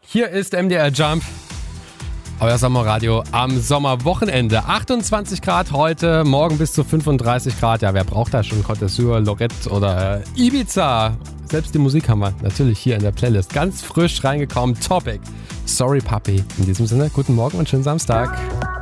Hier ist MDR Jump, euer Sommerradio am Sommerwochenende. 28 Grad heute, morgen bis zu 35 Grad. Ja, wer braucht da schon Côte d'Azur, Lorette oder Ibiza? Selbst die Musik haben wir natürlich hier in der Playlist. Ganz frisch reingekommen, Topic. Sorry Papi. In diesem Sinne, guten Morgen und schönen Samstag.